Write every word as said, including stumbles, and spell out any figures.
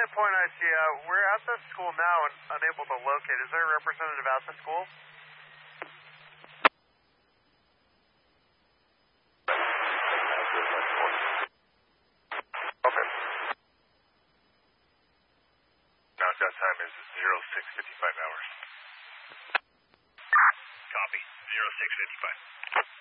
Point, I see. Uh, we're at the school now and unable to locate. Is there a representative at the school? Okay. Now, that time is zero six fifty-five hours. Copy. zero six fifty-five.